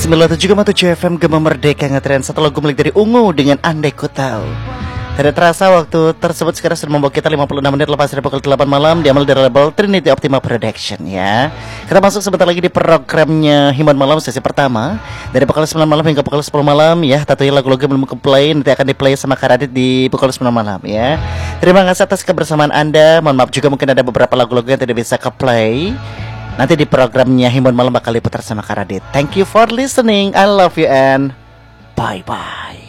97,7 FM Gema Merdeka ngetren satu lagu milik dari Ungu dengan Andai Ku Tahu. Tidak terasa waktu tersebut sekarang sudah membawa kita 56 menit lepas dari pukul 8 malam, diambil dari label Trinity Optima Production ya. Kita masuk sebentar lagi di programnya Himan Malam sesi pertama dari pukul 9 malam hingga pukul 10 malam ya. Tentunya lagu-lagu yang belum ke play nanti akan di play sama Kak Radit di pukul 9 malam ya. Terima kasih atas kebersamaan Anda. Mohon maaf juga mungkin ada beberapa lagu-lagu yang tidak bisa ke play. Nanti di programnya Himbauan Malam bakal diputar sama Kak Radit. Thank you for listening. I love you and bye-bye.